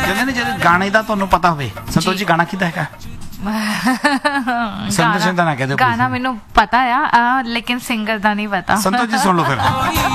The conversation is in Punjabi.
ਕਹਿੰਦੇ ਨੇ ਜਿਹੜੇ ਗਾਣੇ ਦਾ ਤੁਹਾਨੂੰ ਪਤਾ ਹੋਵੇ, ਸੰਤੋਸ਼ ਜੀ ਗਾਣਾ ਕਿਹਦਾ ਹੈਗਾ? ਸੰਤੋਸ਼ ਦਾ ਨਾ ਕਹਦੇ, ਗਾਣਾ ਮੈਨੂੰ ਪਤਾ ਆ ਲੇਕਿਨ ਸਿੰਗਰ ਦਾ ਨਹੀਂ ਪਤਾ। ਸੰਤੋਸ਼ ਜੀ ਸੁਣ ਲਓ ਫਿਰ।